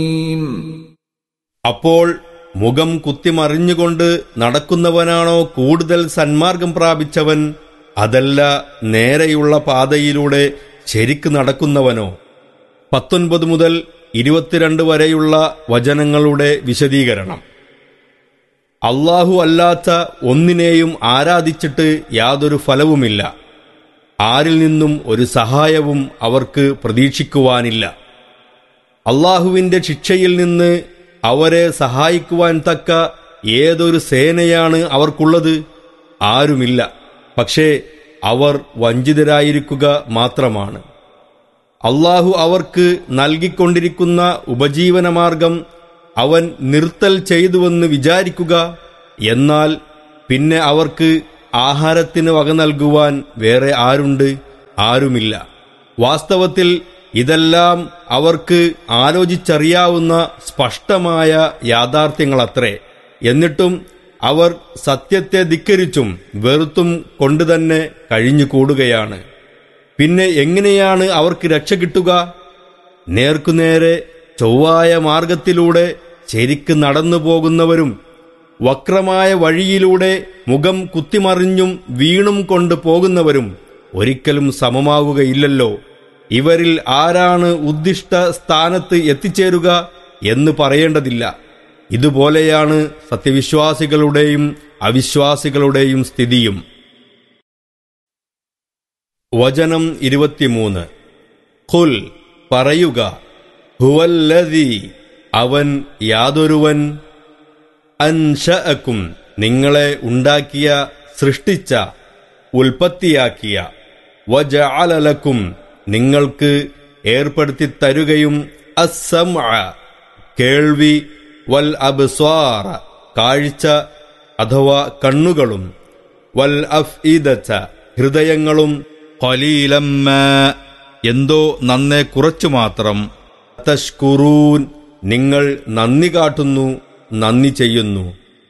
അപ്പോൾ മുഖം കുത്തിമറിഞ്ഞുകൊണ്ട് നടക്കുന്നവനാണോ കൂടുതൽ സന്മാർഗം പ്രാപിച്ചവൻ, അതല്ല നേരെയുള്ള പാതയിലൂടെ ശരിക്ക് നടക്കുന്നവനോ? 19 മുതൽ 22 വരെയുള്ള വചനങ്ങളുടെ വിശദീകരണം. അല്ലാഹു അല്ലാത്ത ഒന്നിനെയും ആരാധിച്ചിട്ട് യാതൊരു ഫലവുമില്ല. ആരിൽ നിന്നും ഒരു സഹായവും അവർക്ക് പ്രതീക്ഷിക്കുവാനില്ല. അല്ലാഹുവിന്റെ ശിക്ഷയിൽ നിന്ന് അവരെ സഹായിക്കുവാൻ തക്ക ഏതൊരു സേനയാണ് അവർക്കുള്ളത്? ആരുമില്ല. പക്ഷേ അവർ വഞ്ചിതരായിരിക്കുക മാത്രമാണ്. അല്ലാഹു അവർക്ക് നൽകിക്കൊണ്ടിരിക്കുന്ന ഉപജീവനമാർഗം അവൻ നിർത്തൽ ചെയ്തുവെന്ന് വിചാരിക്കുക. എന്നാൽ പിന്നെ അവർക്ക് ആഹാരത്തിന് വക നൽകുവാൻ വേറെ ആരുണ്ട്? ആരുമില്ല. വാസ്തവത്തിൽ ഇതെല്ലാം അവർക്ക് ആലോചിച്ചറിയാവുന്ന സ്പഷ്ടമായ യാഥാർത്ഥ്യങ്ങളത്രേ. എന്നിട്ടും അവർ സത്യത്തെ ധിക്കരിച്ചും വെറുത്തും കൊണ്ടുതന്നെ കഴിഞ്ഞുകൂടുകയാണ്. പിന്നെ എങ്ങനെയാണ് അവർക്ക് രക്ഷ കിട്ടുക? നേർക്കുനേരെ ചൊവ്വായ മാർഗത്തിലൂടെ ശരിക്ക് നടന്നു പോകുന്നവരും വക്രമായ വഴിയിലൂടെ മുഖം കുത്തിമറിഞ്ഞും വീണും കൊണ്ട് പോകുന്നവരും ഒരിക്കലും സമമാവുകയില്ലല്ലോ. ഇവരിൽ ആരാണ് ഉദ്ദിഷ്ട സ്ഥാനത്ത് എത്തിച്ചേരുക എന്ന് പറയേണ്ടതില്ല. ഇതുപോലെയാണ് സത്യവിശ്വാസികളുടെയും അവിശ്വാസികളുടെയും സ്ഥിതിയും. വചനം 23. ഖുൽ, പറയുക, ഹുവല്ലദീ, അവൻ യാതൊരുവൻ, അൻശഅകും, നിങ്ങളെ ഉണ്ടാക്കിയ, സൃഷ്ടിച്ച, ഉൽപ്പത്തിയാക്കിയ, വജഅല ലക്കും, നിങ്ങൾക്ക് ഏർപ്പെടുത്തി തരുകയും, അസ്സംഅ, കേൾവി, വൽ അബ്സ്വാറ, കാഴ്ച അഥവാ കണ്ണുകളും, വൽ അഫ്ഇദത, ഹൃദയങ്ങളും, ഖലീലം മാ, എന്തോ നന്നേ കുറച്ചു മാത്രം, തഷ്കുറൂൻ, നിങ്ങൾ നന്ദി കാട്ടുന്നു, നന്ദി ചെയ്യുന്നു.